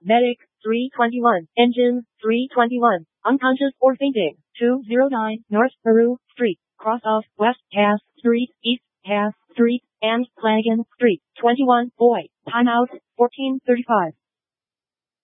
Medic, 321. Engine, 321. Unconscious or fainting, 209 North Peru Street, cross off West Cass Street, East Cass Street, and Flanagan Street. 21. Boy, timeout, 14:35.